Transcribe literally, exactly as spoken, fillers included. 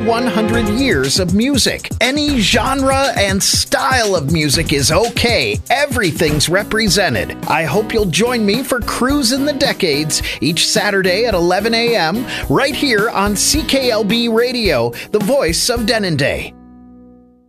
one hundred years of music. Any genre and style of music is okay. Everything's represented. I hope you'll join me for Cruising the Decades each Saturday at eleven a.m. right here on C K L B Radio, the voice of Denendeh.